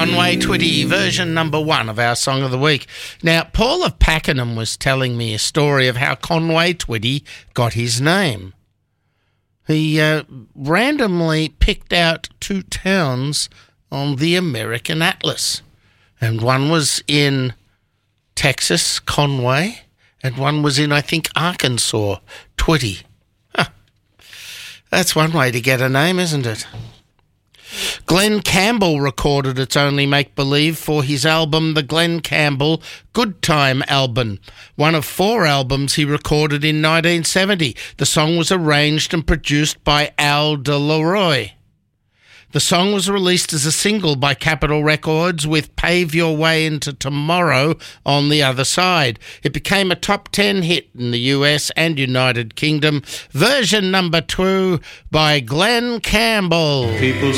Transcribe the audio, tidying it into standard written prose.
Conway Twitty, version number 1 of our Song of the Week. Now, Paul of Pakenham was telling me a story of how Conway Twitty got his name. He randomly picked out 2 towns on the American Atlas. And one was in Texas, Conway, and one was in, I think, Arkansas, Twitty. Huh. That's one way to get a name, isn't it? Glenn Campbell recorded its only make-believe for his album, the Glenn Campbell Good Time Album, one of 4 albums he recorded in 1970. The song was arranged and produced by Al De La Roy. The song was released as a single by Capitol Records with Pave Your Way Into Tomorrow on the other side. It became a top 10 hit in the US and United Kingdom. Version number 2 by Glenn Campbell.